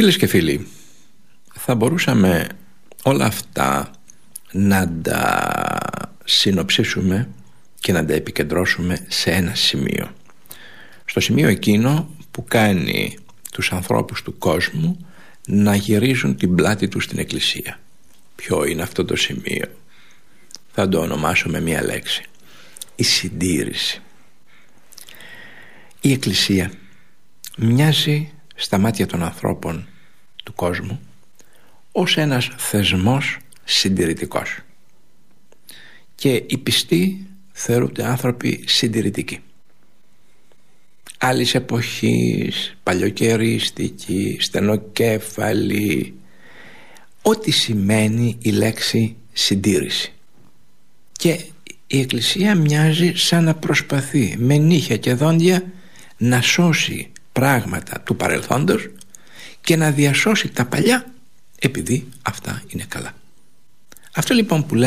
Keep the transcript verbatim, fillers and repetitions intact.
Φίλες και φίλοι, θα μπορούσαμε όλα αυτά να τα συνοψίσουμε και να τα επικεντρώσουμε σε ένα σημείο. Στο σημείο εκείνο που κάνει τους ανθρώπους του κόσμου να γυρίζουν την πλάτη τους στην Εκκλησία. Ποιο είναι αυτό το σημείο? Θα το ονομάσω με μία λέξη: η συντήρηση. Η Εκκλησία μοιάζει στα μάτια των ανθρώπων του κόσμου ως ένας θεσμός συντηρητικός, και οι πιστοί θεωρούνται άνθρωποι συντηρητικοί, άλλης εποχής, παλιοκαιρίστικοι, στενοκέφαλοι, ό,τι σημαίνει η λέξη συντήρηση. Και η Εκκλησία μοιάζει σαν να προσπαθεί με νύχια και δόντια να σώσει πράγματα του παρελθόντος και να διασώσει τα παλιά, επειδή αυτά είναι καλά. Αυτό λοιπόν που